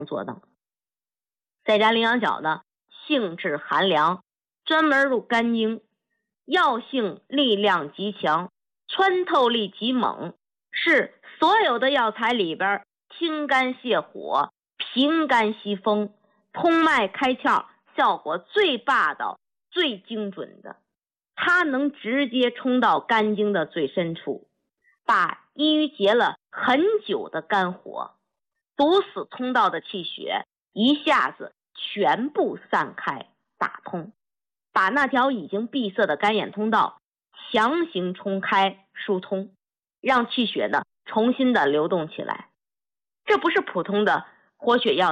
作等。再加羚羊角呢，性质寒凉，专门入肝经，药性力量极强，穿透力极猛，是所有的药材里边清肝泻火、平肝息风、通脉开窍效果最霸道、最精准的。它能直接冲到肝经的最深处，把抑郁结了很久的肝火、堵死通道的气血一下子全部散开打通，把那条已经闭塞的肝眼通道强行冲开疏通，让气血呢重新的流动起来。这不是普通的活血药